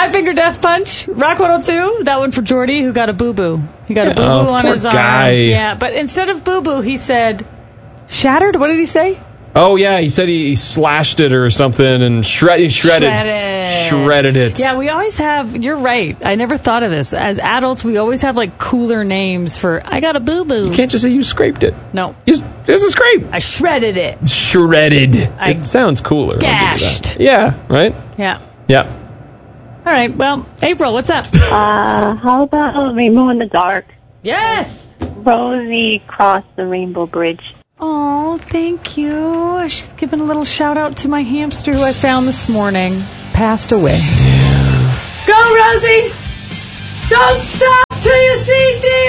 Five Finger Death Punch, Rock 102. That one for Jordy, who got a boo-boo. He got a boo-boo on his guy. arm. Yeah, but instead of boo-boo, he said shattered. What did he say? Oh, yeah, he said he slashed it or something and shredded it. Yeah, we always have, you're right, I never thought of this. As adults, we always have, like, cooler names for, I got a boo-boo. You can't just say you scraped it. No. There's a scrape. I shredded it. Shredded. It sounds cooler. Gashed. Yeah, right? Yeah. Yeah. All right, well, April, what's up? How about Rainbow in the Dark? Yes! Rosie crossed the Rainbow Bridge. Oh, thank you. She's giving a little shout out to my hamster who I found this morning. Passed away. Go, Rosie! Don't stop till you see deer!